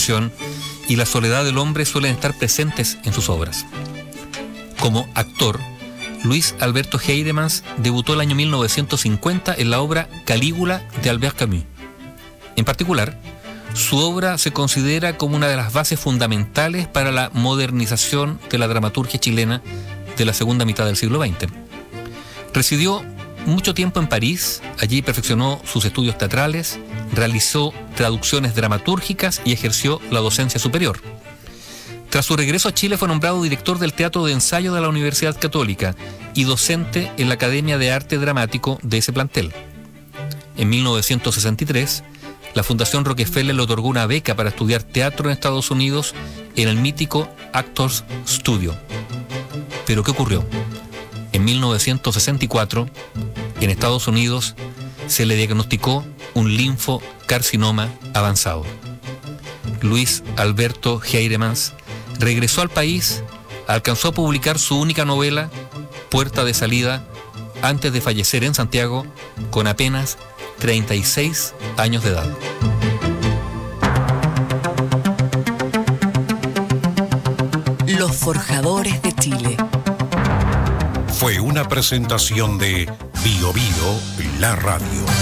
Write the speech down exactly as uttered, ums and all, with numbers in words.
depresión y la soledad del hombre suelen estar presentes en sus obras. Como actor, Luis Alberto Heiremans debutó el año mil novecientos cincuenta en la obra Calígula de Albert Camus. En particular, su obra se considera como una de las bases fundamentales para la modernización de la dramaturgia chilena de la segunda mitad del siglo veinte. Residió mucho tiempo en París, allí perfeccionó sus estudios teatrales, realizó traducciones dramatúrgicas y ejerció la docencia superior. Tras su regreso a Chile fue nombrado director del Teatro de Ensayo de la Universidad Católica y docente en la Academia de Arte Dramático de ese plantel. En mil novecientos sesenta y tres, la Fundación Rockefeller le otorgó una beca para estudiar teatro en Estados Unidos en el mítico Actors Studio. ¿Pero qué ocurrió? En mil novecientos sesenta y cuatro, en Estados Unidos, se le diagnosticó un linfocarcinoma avanzado. Luis Alberto Heiremans regresó al país, alcanzó a publicar su única novela, Puerta de Salida, antes de fallecer en Santiago con apenas treinta y seis años de edad. Los Forjadores de Chile. Fue una presentación de Bio Bio, la radio.